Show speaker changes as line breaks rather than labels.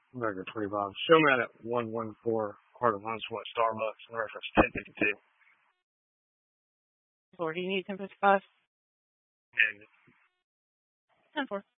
Burger 25. Show me that at 114 Heart of Huntsville at Starbucks and reference 1052.
Or do you need 1055?
And
10-4.